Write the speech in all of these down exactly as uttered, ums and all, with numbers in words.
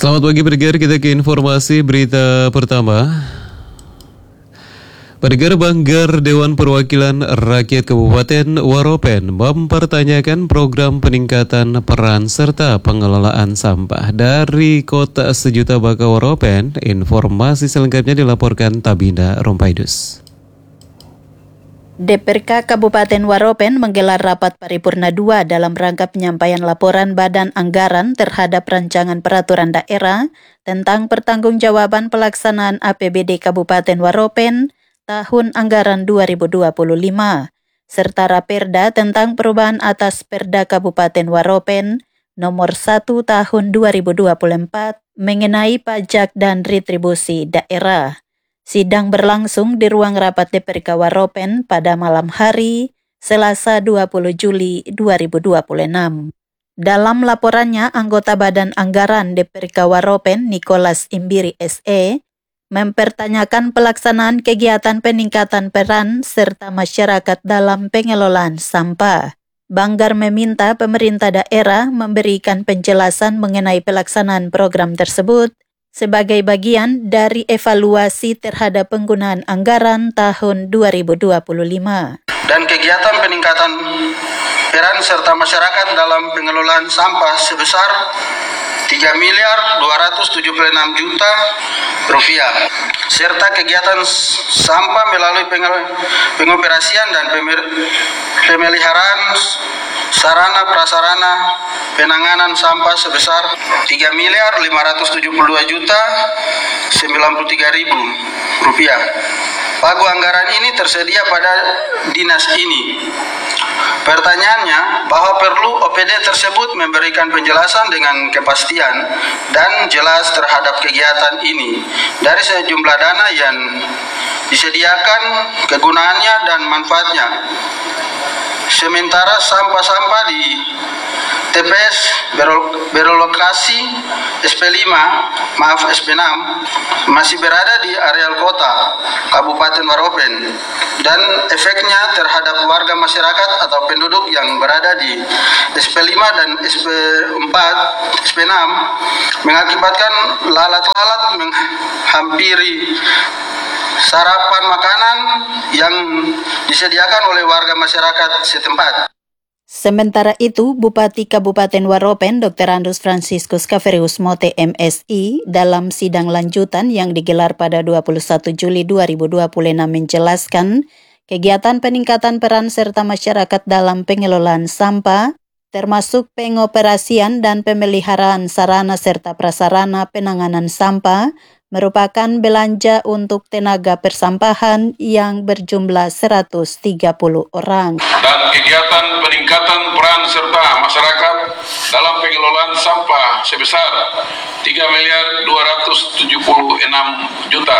Selamat pagi pendengar, kita ke informasi berita pertama. Pendengar, Banggar Dewan Perwakilan Rakyat Kabupaten Waropen mempertanyakan program peningkatan peran serta pengelolaan sampah dari Kota Sejuta Baka Waropen. Informasi selengkapnya dilaporkan Tabina Rompaidus. D P R K Kabupaten Waropen menggelar rapat paripurna dua dalam rangka penyampaian laporan Badan Anggaran terhadap rancangan peraturan daerah tentang pertanggungjawaban pelaksanaan A P B D Kabupaten Waropen tahun anggaran dua ribu dua puluh lima, serta Raperda tentang perubahan atas Perda Kabupaten Waropen nomor satu tahun dua ribu dua puluh empat mengenai pajak dan retribusi daerah. Sidang berlangsung di ruang rapat D P R K Waropen pada malam hari, Selasa dua puluh Juli dua ribu dua puluh enam. Dalam laporannya, anggota Badan Anggaran D P R K Waropen, Nicholas Imbiri S E, mempertanyakan pelaksanaan kegiatan peningkatan peran serta masyarakat dalam pengelolaan sampah. Banggar meminta pemerintah daerah memberikan penjelasan mengenai pelaksanaan program tersebut sebagai bagian dari evaluasi terhadap penggunaan anggaran tahun dua ribu dua puluh lima. Dan kegiatan peningkatan peran serta masyarakat dalam pengelolaan sampah sebesar tiga miliar dua ratus tujuh puluh enam juta rupiah, serta kegiatan sampah melalui pengoperasian dan pemeliharaan sarana prasarana penanganan sampah sebesar tiga miliar lima ratus tujuh puluh dua juta sembilan puluh tiga ribu rupiah. Pagu anggaran ini tersedia pada dinas ini. Pertanyaannya, bahwa perlu O P D tersebut memberikan penjelasan dengan kepastian dan jelas terhadap kegiatan ini dari sejumlah dana yang disediakan, kegunaannya dan manfaatnya. Sementara sampah-sampah di T P S berlokasi S P lima, maaf S P enam, masih berada di areal kota Kabupaten Waropen, dan efeknya terhadap warga masyarakat atau penduduk yang berada di S P lima dan S P empat, S P enam mengakibatkan lalat-lalat menghampiri sarapan makanan yang disediakan oleh warga masyarakat setempat. Sementara itu, Bupati Kabupaten Waropen Doktor Andus Franciscus Kaverius Mote M Si dalam sidang lanjutan yang digelar pada dua puluh satu Juli dua ribu dua puluh enam menjelaskan kegiatan peningkatan peran serta masyarakat dalam pengelolaan sampah, termasuk pengoperasian dan pemeliharaan sarana serta prasarana penanganan sampah, merupakan belanja untuk tenaga persampahan yang berjumlah seratus tiga puluh orang. Dan kegiatan peningkatan peran serta masyarakat dalam pengelolaan sampah sebesar tiga miliar dua ratus tujuh puluh enam juta,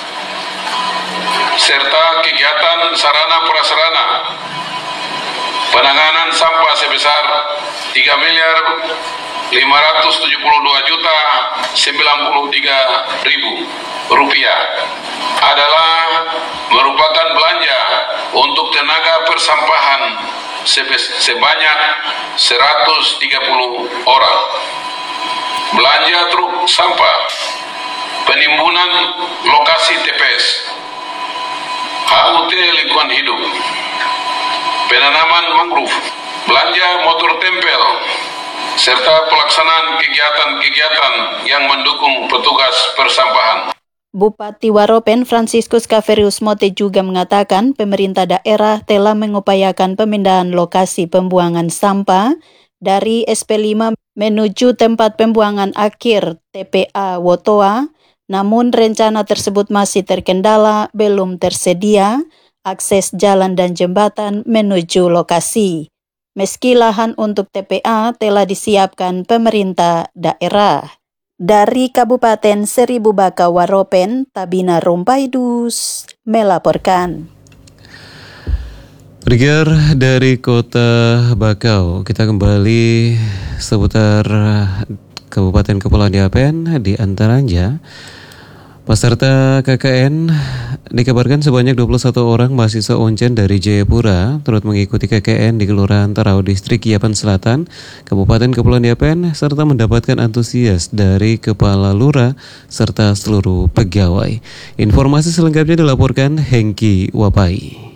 serta kegiatan sarana prasarana penanganan sampah sebesar tiga miliar lima ratus tujuh puluh dua juta sembilan puluh tiga ribu rupiah adalah merupakan belanja untuk tenaga persampahan sebanyak seratus tiga puluh orang, belanja truk sampah, penimbunan lokasi T P S, H U T lingkungan hidup, penanaman mangrove, belanja motor tempel, serta pelaksanaan kegiatan-kegiatan yang mendukung petugas persampahan. Bupati Waropen Franciscus Kaverius Mote juga mengatakan pemerintah daerah telah mengupayakan pemindahan lokasi pembuangan sampah dari S P lima menuju tempat pembuangan akhir T P A Wotoa, namun rencana tersebut masih terkendala, belum tersedia akses jalan dan jembatan menuju lokasi. Meski lahan untuk T P A telah disiapkan pemerintah daerah. Dari Kabupaten Seribu Baka Waropen, Tabina Rompaidus melaporkan. Pendengar dari Kota Bakau, kita kembali seputar Kabupaten Kepulauan Yapen, di antaranya Peserta K K N dikabarkan sebanyak dua puluh satu orang mahasiswa Uncen dari Jayapura turut mengikuti K K N di Kelurahan Tarau, Distrik Yapen Selatan, Kabupaten Kepulauan Yapen, serta mendapatkan antusias dari Kepala Lurah serta seluruh pegawai. Informasi selengkapnya dilaporkan Hengki Wapai.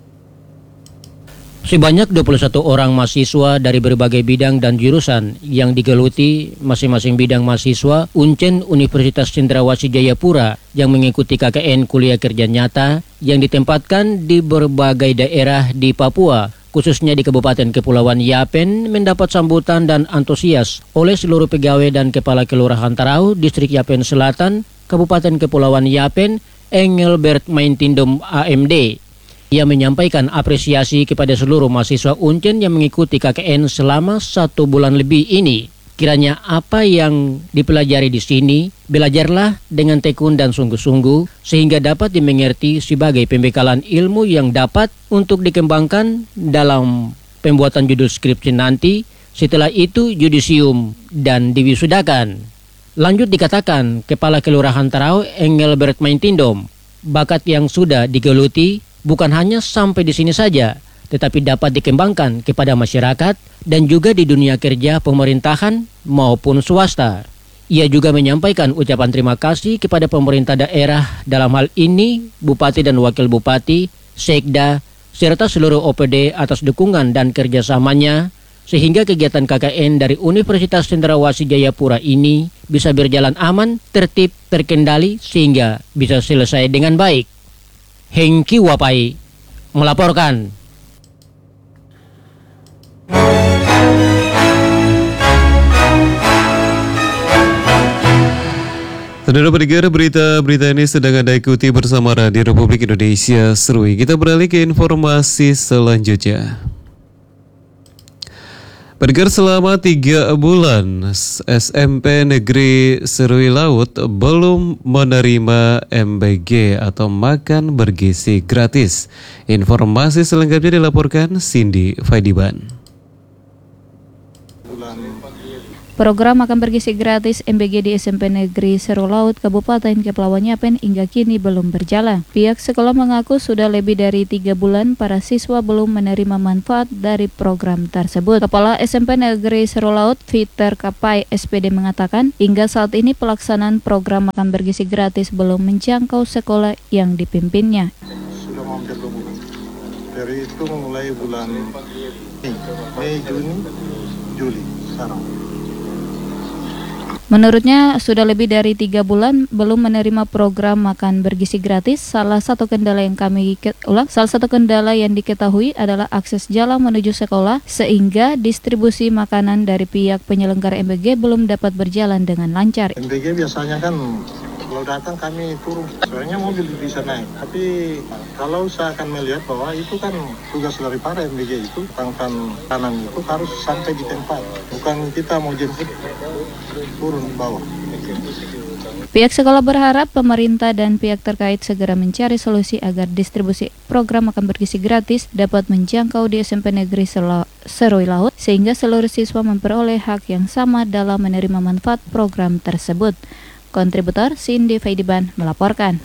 Sebanyak dua puluh satu orang mahasiswa dari berbagai bidang dan jurusan yang digeluti masing-masing bidang mahasiswa Uncen Universitas Cendrawasih Jayapura yang mengikuti K K N kuliah kerja nyata yang ditempatkan di berbagai daerah di Papua, khususnya di Kabupaten Kepulauan Yapen, mendapat sambutan dan antusias oleh seluruh pegawai dan Kepala Kelurahan Tarau, Distrik Yapen Selatan, Kabupaten Kepulauan Yapen, Engelbert Maintindom A M D. Ia menyampaikan apresiasi kepada seluruh mahasiswa Uncen yang mengikuti K K N selama satu bulan lebih ini. Kiranya apa yang dipelajari di sini, belajarlah dengan tekun dan sungguh-sungguh sehingga dapat dimengerti sebagai pembekalan ilmu yang dapat untuk dikembangkan dalam pembuatan judul skripsi nanti, setelah itu yudisium dan diwisudakan. Lanjut dikatakan Kepala Kelurahan Tarau Engelbert Maintindom, bakat yang sudah digeluti bukan hanya sampai di sini saja, tetapi dapat dikembangkan kepada masyarakat dan juga di dunia kerja pemerintahan maupun swasta. Ia juga menyampaikan ucapan terima kasih kepada pemerintah daerah, dalam hal ini Bupati dan Wakil Bupati, Sekda, serta seluruh O P D atas dukungan dan kerjasamanya, sehingga kegiatan K K N dari Universitas Cendrawasih Jayapura ini bisa berjalan aman, tertib, terkendali, sehingga bisa selesai dengan baik. Hengki Wapai melaporkan. Saudara pendengar, berita-berita ini sedang Anda ikuti bersama Radio Republik Indonesia Serui. Kita beralih ke informasi selanjutnya. Pendengar, selama tiga bulan S M P Negeri Serui Laut belum menerima M B G atau makan bergizi gratis. Informasi selengkapnya dilaporkan Cindy Faidiban. Program makan bergizi gratis M B G di S M P Negeri Serui Laut Kabupaten Kepulauan Yapen hingga kini belum berjalan. Pihak sekolah mengaku sudah lebih dari tiga bulan para siswa belum menerima manfaat dari program tersebut. Kepala S M P Negeri Serui Laut Peter Kapai S P D mengatakan hingga saat ini pelaksanaan program makan bergizi gratis belum menjangkau sekolah yang dipimpinnya. Sudah hampir dua bulan. Dari itu mulai bulan Mei, Juni, Juli, sekarang. Menurutnya, sudah lebih dari tiga bulan belum menerima program makan bergizi gratis. Salah satu kendala yang kami ulang, salah satu kendala yang diketahui adalah akses jalan menuju sekolah, sehingga distribusi makanan dari pihak penyelenggara M B G belum dapat berjalan dengan lancar. M B G biasanya kan kalau datang kami turun, soalnya mobil bisa naik. Tapi kalau saya akan melihat bahwa itu kan tugas dari para M B G itu, tangkan kanan itu harus sampai di tempat. Bukan kita mau jemput turun bawah. Pihak sekolah berharap pemerintah dan pihak terkait segera mencari solusi agar distribusi program makan bergizi gratis dapat menjangkau di S M P Negeri Serui Laut sehingga seluruh siswa memperoleh hak yang sama dalam menerima manfaat program tersebut. Kontributor Cindy Faidiban melaporkan.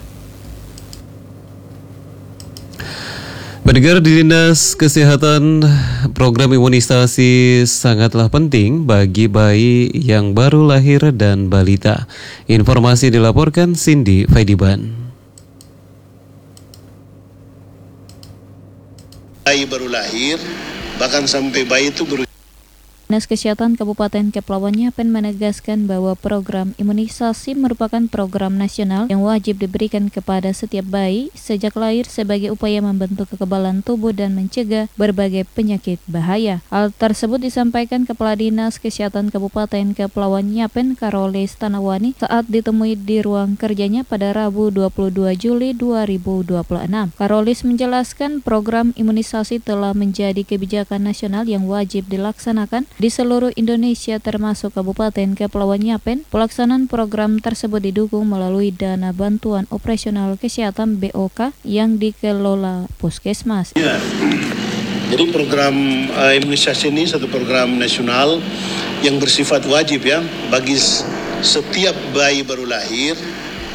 Pendengar, di Dinas Kesehatan, program imunisasi sangatlah penting bagi bayi yang baru lahir dan balita. Informasi dilaporkan Cindy Faidiban. Bayi baru lahir, bahkan sampai bayi itu berusia. Dinas Kesehatan Kabupaten Kepulauan Yapen menegaskan bahwa program imunisasi merupakan program nasional yang wajib diberikan kepada setiap bayi sejak lahir sebagai upaya membentuk kekebalan tubuh dan mencegah berbagai penyakit bahaya. Hal tersebut disampaikan Kepala Dinas Kesehatan Kabupaten Kepulauan Yapen Karolis Tanawani saat ditemui di ruang kerjanya pada Rabu dua puluh dua Juli dua ribu dua puluh enam. Karolis menjelaskan program imunisasi telah menjadi kebijakan nasional yang wajib dilaksanakan di seluruh Indonesia termasuk Kabupaten Kepulauan Yapen. Pelaksanaan program tersebut didukung melalui dana bantuan operasional kesehatan B O K yang dikelola Puskesmas. Ya. Jadi program uh, imunisasi ini satu program nasional yang bersifat wajib ya bagi setiap bayi baru lahir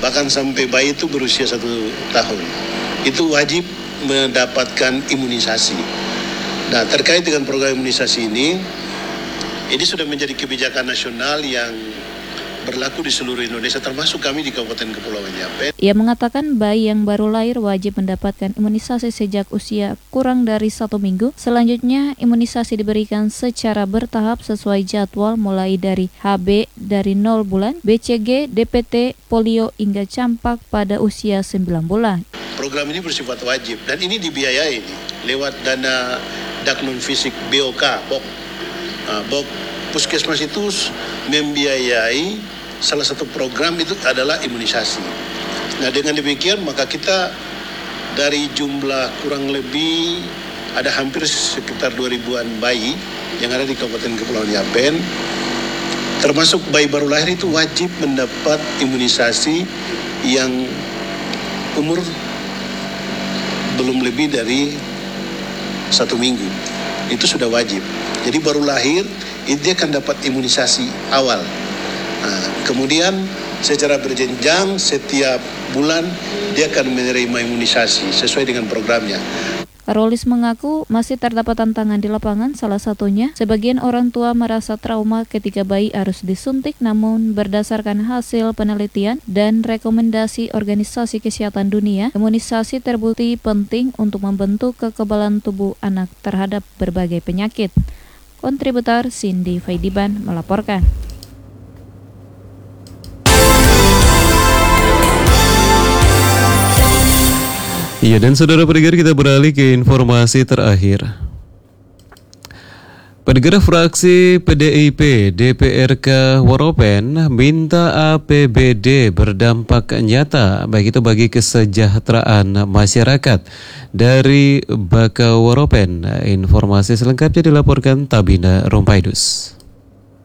bahkan sampai bayi itu berusia satu tahun, itu wajib mendapatkan imunisasi. Nah, terkait dengan program imunisasi ini, ini sudah menjadi kebijakan nasional yang berlaku di seluruh Indonesia, termasuk kami di Kabupaten Kepulauan Yapen. Ia mengatakan bayi yang baru lahir wajib mendapatkan imunisasi sejak usia kurang dari satu minggu. Selanjutnya, imunisasi diberikan secara bertahap sesuai jadwal mulai dari H B dari nol bulan, B C G, D P T, polio hingga campak pada usia sembilan bulan. Program ini bersifat wajib dan ini dibiayai nih, lewat dana dak non fisik B O K, B O K. Nah, B O K Puskesmas itu membiayai salah satu program itu adalah imunisasi. Nah, dengan demikian maka kita dari jumlah kurang lebih ada hampir sekitar dua ribuan bayi yang ada di Kabupaten Kepulauan Yapen, termasuk bayi baru lahir itu wajib mendapat imunisasi yang umur belum lebih dari satu minggu. Itu sudah wajib. Jadi baru lahir dia akan dapat imunisasi awal. Nah, kemudian secara berjenjang setiap bulan dia akan menerima imunisasi sesuai dengan programnya. Karolis mengaku masih terdapat tantangan di lapangan, salah satunya sebagian orang tua merasa trauma ketika bayi harus disuntik, namun berdasarkan hasil penelitian dan rekomendasi Organisasi Kesehatan Dunia, imunisasi terbukti penting untuk membentuk kekebalan tubuh anak terhadap berbagai penyakit. Kontributor Cindy Faidiban melaporkan. Iya, dan saudara pendengar, kita beralih ke informasi terakhir. Pendengar, fraksi P D I P D P R K Waropen minta A P B D berdampak nyata baik itu bagi kesejahteraan masyarakat. Dari Baka Waropen, informasi selengkapnya dilaporkan Tabina Rompaidus.